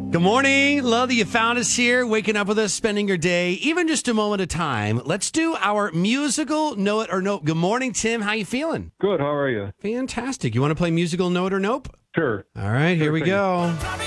Good morning. Love that you found us here, waking up with us, spending your day, even just a moment of time. Let's do our musical Know It or Nope. Good morning, Tim. How you feeling? Good. How are you? Fantastic. You want to play musical Know It or Nope? Sure. All right, here we thing. go.